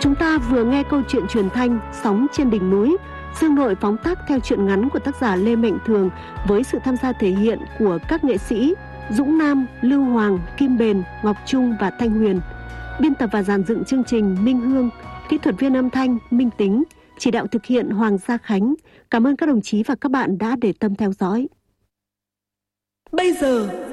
Chúng ta vừa nghe câu chuyện truyền thanh Sóng trên đỉnh núi, Dương Nội phóng tác theo truyện ngắn của tác giả Lê Mạnh Thường với sự tham gia thể hiện của các nghệ sĩ Dũng Nam, Lưu Hoàng, Kim Bền, Ngọc Trung và Thanh Huyền. Biên tập và dàn dựng chương trình Minh Hương, kỹ thuật viên âm thanh Minh Tính, chỉ đạo thực hiện Hoàng Gia Khánh. Cảm ơn các đồng chí và các bạn đã để tâm theo dõi. Bây giờ